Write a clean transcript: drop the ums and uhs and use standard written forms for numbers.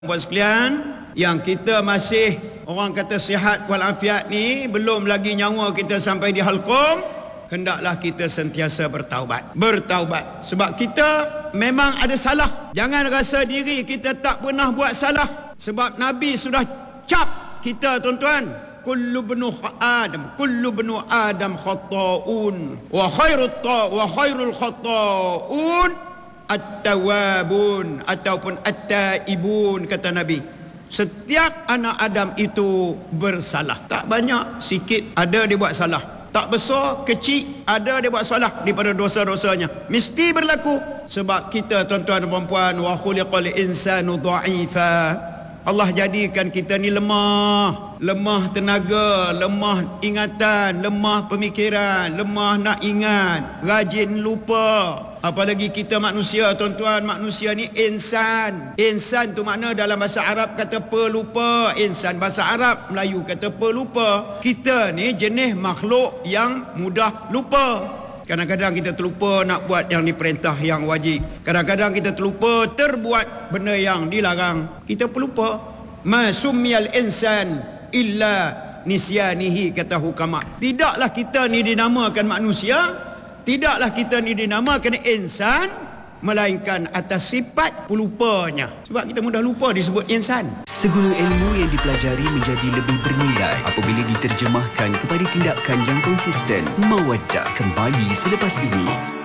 Buat sekalian, yang kita masih orang kata sihat walafiat ni, belum lagi nyawa kita sampai di halqum, hendaklah kita sentiasa bertaubat. Sebab kita memang ada salah. Jangan rasa diri kita tak pernah buat salah. Sebab Nabi sudah cap kita, tuan-tuan. Kullu bnu Adam khata'un wa khairul khata'un at-tawabun ataupun at-taibun, kata Nabi. Setiap anak Adam itu bersalah. Tak banyak, sikit ada dia buat salah. Tak besar, kecil ada dia buat salah daripada dosa-dosanya. Mesti berlaku. Sebab kita, tuan-tuan dan puan-puan, wa khuliqal insanu dha'ifa. Allah jadikan kita ni lemah tenaga, lemah ingatan, lemah pemikiran, lemah nak ingat, rajin lupa. Apalagi kita manusia, tuan-tuan, manusia ni insan. Insan tu makna dalam bahasa Arab kata pelupa. Insan bahasa Arab, Melayu kata pelupa. Kita ni jenis makhluk yang mudah lupa. Kadang-kadang kita terlupa nak buat yang diperintah, yang wajib. Kadang-kadang kita terlupa terbuat benda yang dilarang. Kita pelupa. Ma summiyal insan illa nisyanihi, kata hukama. Tidaklah kita ni dinamakan manusia, tidaklah kita ni dinamakan insan, melainkan atas sifat pelupanya. Sebab kita mudah lupa disebut insan. Segala ilmu yang dipelajari menjadi lebih bernilai apabila diterjemahkan kepada tindakan yang konsisten. Mawaddah kembali selepas ini.